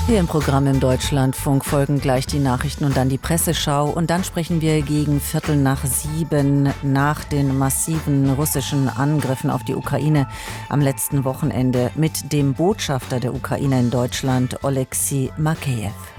Hier im Programm im Deutschlandfunk folgen gleich die Nachrichten und dann die Presseschau. Und dann sprechen wir gegen 6:15 nach den massiven russischen Angriffen auf die Ukraine am letzten Wochenende mit dem Botschafter der Ukraine in Deutschland, Oleksiy Makeyev.